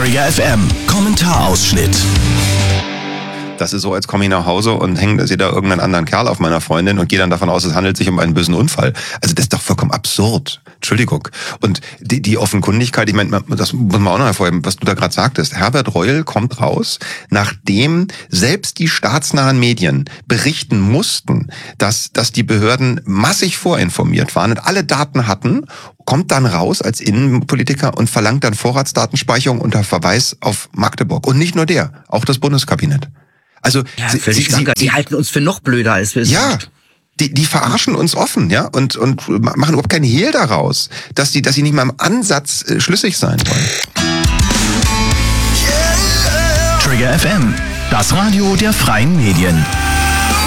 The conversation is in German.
Trigger FM Kommentarausschnitt. Das ist so, als komme ich nach Hause und sehe da irgendeinen anderen Kerl auf meiner Freundin und gehe dann davon aus, es handelt sich um einen bösen Unfall. Also das ist doch vollkommen absurd. Entschuldigung. Und die Offenkundigkeit, ich meine, das muss man auch noch hervorheben, was du da gerade sagtest. Herbert Reul kommt raus, nachdem selbst die staatsnahen Medien berichten mussten, dass die Behörden massig vorinformiert waren und alle Daten hatten, kommt dann raus als Innenpolitiker und verlangt dann Vorratsdatenspeicherung unter Verweis auf Magdeburg. Und nicht nur der, auch das Bundeskabinett. Also ja, die halten uns für noch blöder, als wir sind. Ja, die verarschen uns offen, ja, und machen überhaupt keinen Hehl daraus, dass sie nicht mal im Ansatz schlüssig sein wollen. Trigger FM, das Radio der freien Medien.